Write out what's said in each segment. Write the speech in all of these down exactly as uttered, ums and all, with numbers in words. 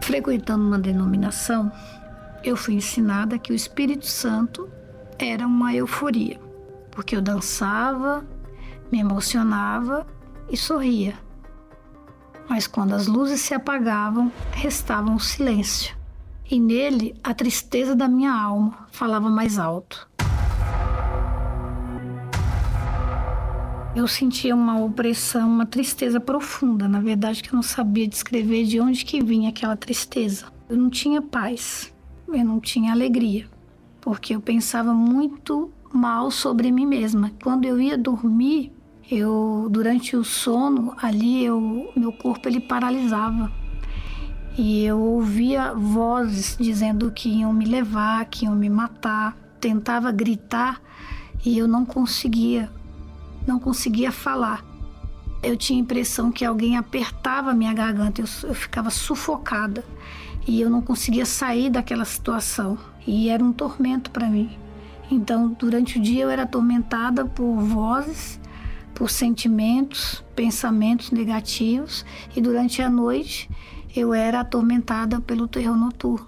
Frequentando uma denominação, eu fui ensinada que o Espírito Santo era uma euforia, porque eu dançava, me emocionava e sorria. Mas quando as luzes se apagavam, restava um silêncio. E nele, a tristeza da minha alma falava mais alto. Eu sentia uma opressão, uma tristeza profunda. Na verdade, que eu não sabia descrever de onde que vinha aquela tristeza. Eu não tinha paz, eu não tinha alegria, porque eu pensava muito mal sobre mim mesma. Quando eu ia dormir, eu, durante o sono, ali, eu, meu corpo ele paralisava. E eu ouvia vozes dizendo que iam me levar, que iam me matar. Tentava gritar e eu não conseguia. Não conseguia falar. Eu tinha a impressão que alguém apertava a minha garganta, eu, eu ficava sufocada e eu não conseguia sair daquela situação e era um tormento para mim. Então, durante o dia eu era atormentada por vozes, por sentimentos, pensamentos negativos e durante a noite eu era atormentada pelo terror noturno.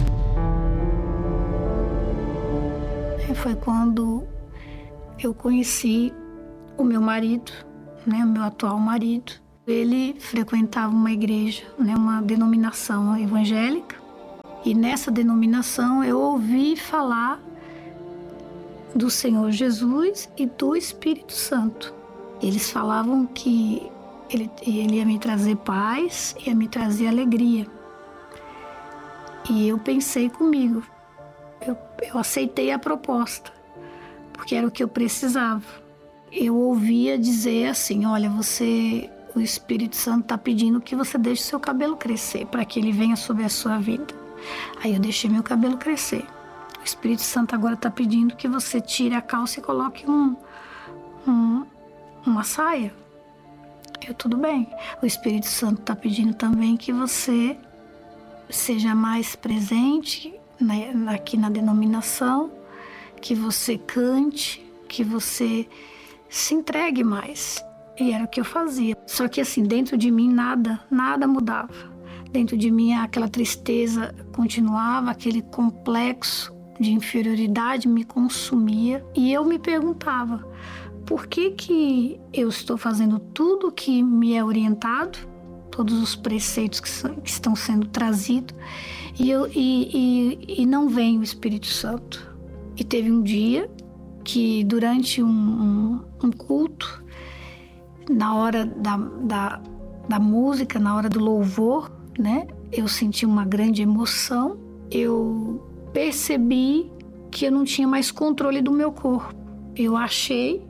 E foi quando eu conheci o meu marido, né, o meu atual marido. Ele frequentava uma igreja, né, uma denominação evangélica, e nessa denominação eu ouvi falar do Senhor Jesus e do Espírito Santo. Eles falavam que ele, ele ia me trazer paz, ia me trazer alegria. E eu pensei comigo, eu, eu aceitei a proposta, porque era o que eu precisava. Eu ouvia dizer assim, olha, você, o Espírito Santo está pedindo que você deixe seu cabelo crescer, para que ele venha sobre a sua vida. Aí eu deixei meu cabelo crescer. O Espírito Santo agora está pedindo que você tire a calça e coloque um, um, uma saia. Eu, tudo bem. O Espírito Santo está pedindo também que você seja mais presente na, aqui na denominação, que você cante, que você se entregue mais. E era o que eu fazia. Só que assim, dentro de mim nada, nada mudava. Dentro de mim aquela tristeza continuava, aquele complexo de inferioridade me consumia. E eu me perguntava, por que que eu estou fazendo tudo que me é orientado, todos os preceitos que, são, que estão sendo trazidos, e, eu, e, e, e não vem o Espírito Santo. E teve um dia que durante um, um, um culto, na hora da, da, da música, na hora do louvor, né, eu senti uma grande emoção, eu percebi que eu não tinha mais controle do meu corpo. Eu achei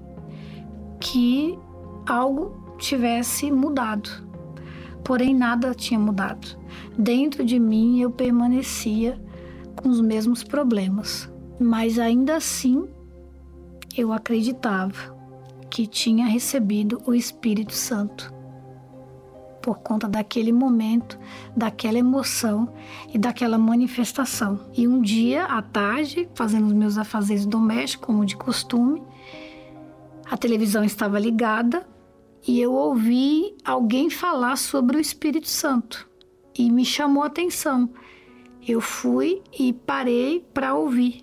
que algo tivesse mudado, porém nada tinha mudado. Dentro de mim eu permanecia com os mesmos problemas, mas ainda assim eu acreditava que tinha recebido o Espírito Santo por conta daquele momento, daquela emoção e daquela manifestação. E um dia à tarde, fazendo os meus afazeres domésticos, como de costume, a televisão estava ligada e eu ouvi alguém falar sobre o Espírito Santo e me chamou a atenção. Eu fui e parei para ouvir.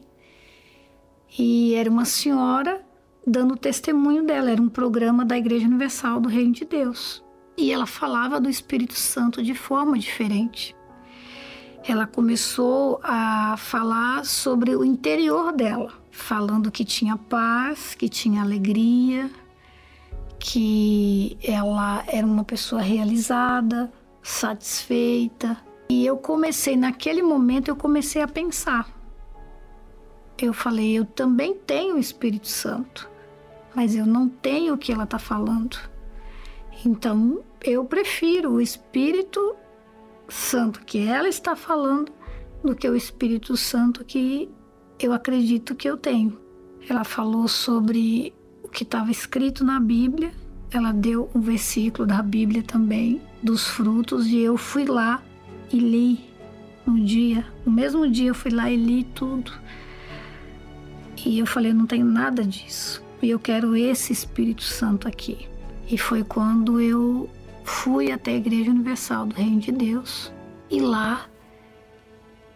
E era uma senhora dando o testemunho dela, era um programa da Igreja Universal do Reino de Deus. E ela falava do Espírito Santo de forma diferente. Ela começou a falar sobre o interior dela, falando que tinha paz, que tinha alegria, que ela era uma pessoa realizada, satisfeita. E eu comecei, naquele momento, eu comecei a pensar. Eu falei, eu também tenho o Espírito Santo, mas eu não tenho o que ela está falando. Então, eu prefiro o Espírito Santo que ela está falando do que o Espírito Santo que eu acredito que eu tenho. Ela falou sobre o que estava escrito na Bíblia, ela deu um versículo da Bíblia também, dos frutos, e eu fui lá e li um dia, no mesmo dia eu fui lá e li tudo. E eu falei, não tenho nada disso. E eu quero esse Espírito Santo aqui. E foi quando eu fui até a Igreja Universal do Reino de Deus. E lá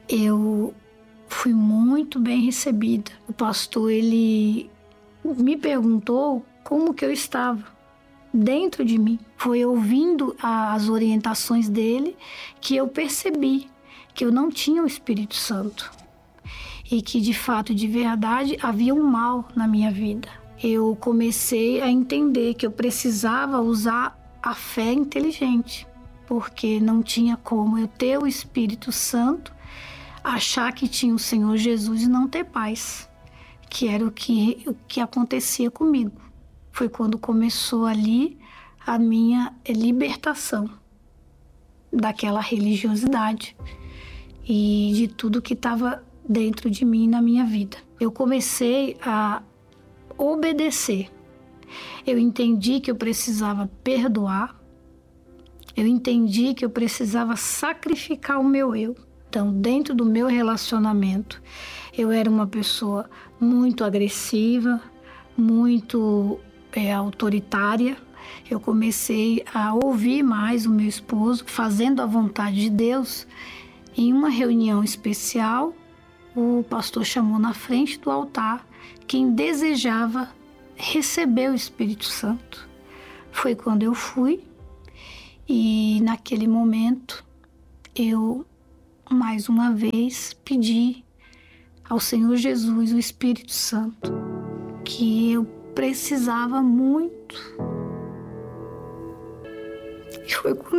eu fui muito bem recebida. O pastor, ele me perguntou como que eu estava dentro de mim. Foi ouvindo as orientações dele que eu percebi que eu não tinha o Espírito Santo e que, de fato, de verdade, havia um mal na minha vida. Eu comecei a entender que eu precisava usar a fé inteligente, porque não tinha como eu ter o Espírito Santo, achar que tinha o Senhor Jesus e não ter paz, que era o que, o que acontecia comigo. Foi quando começou ali a minha libertação daquela religiosidade e de tudo que estava dentro de mim na minha vida. Eu comecei a obedecer. Eu entendi que eu precisava perdoar. Eu entendi que eu precisava sacrificar o meu eu. Então, dentro do meu relacionamento, eu era uma pessoa muito agressiva, muito é, autoritária. Eu comecei a ouvir mais o meu esposo, fazendo a vontade de Deus. Em uma reunião especial, o pastor chamou na frente do altar quem desejava receber o Espírito Santo. Foi quando eu fui e naquele momento eu mais uma vez pedi ao Senhor Jesus o Espírito Santo, que eu precisava muito. E foi quando